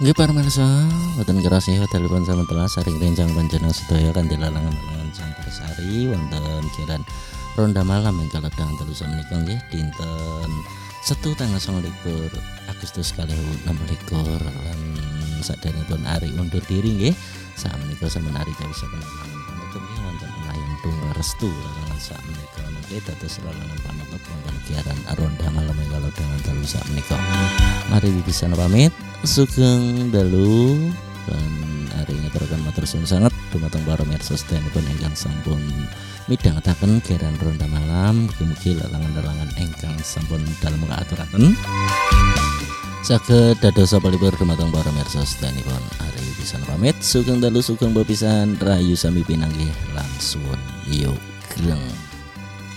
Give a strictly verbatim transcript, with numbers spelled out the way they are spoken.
Nggih pamirsa, boten kerasa telepon sampun saring rencang panjenengan sedaya kanthi lalangan-lalangan campursari wonten kiran ronda malam ing kaledang telu menika nggih dinten Setu tanggal sanga likur Agustus kalih ewu enem likur lan saderengipun ari undur diri nggih. Sakmenika sampun ari kawis sampun panutup nggih wonten layang tunggal restu lalangan sakmenika nggih dados lalangan panutup wonten kiaran ronda malam ing kaledang telu menika. Mari bibisana pamit sugeng dalu lan ari ngaturaken matur suwun sanget dumateng para mirsa sedayanipun ingkang sampun midhangetaken kiaran ronda malam. Mugi-mugi lalangan-lalangan ingkang sampun dalem kaaturaken saged dados palipur dumateng para mirsa sedayanipun. Ari pisan pamit sugeng dalu sugeng bepisan rahayu sami pinanggih lan suwun yugreng.